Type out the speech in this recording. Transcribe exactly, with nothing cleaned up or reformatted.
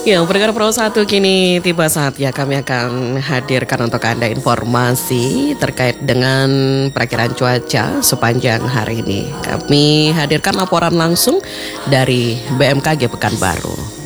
Ya, pendengar Pro satu kini tiba saatnya kami akan hadirkan untuk Anda informasi terkait dengan perakiran cuaca sepanjang hari ini. Kami hadirkan laporan langsung dari B M K G Pekanbaru.